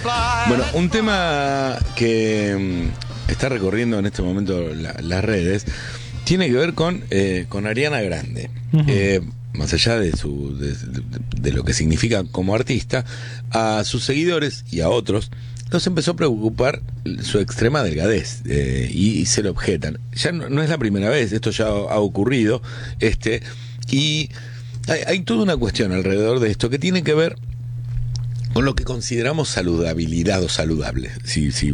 Bueno, un tema que está recorriendo en este momento las redes tiene que ver con Ariana Grande. Más allá de lo que significa como artista, a sus seguidores y a otros los empezó a preocupar su extrema delgadez, y se lo objetan. Ya no es la primera vez, esto ya ha ocurrido, y hay toda una cuestión alrededor de esto que tiene que ver con lo que consideramos saludabilidad o saludable, si